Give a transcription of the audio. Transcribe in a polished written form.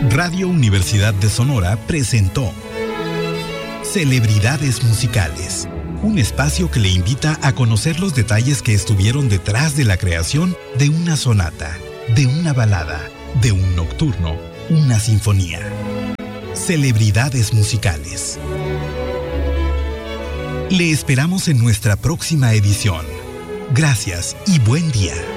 Radio Universidad de Sonora presentó Celebridades Musicales, un espacio que le invita a conocer los detalles que estuvieron detrás de la creación de una sonata, de una balada, de un nocturno, una sinfonía. Celebridades Musicales. Le esperamos en nuestra próxima edición. Gracias y buen día.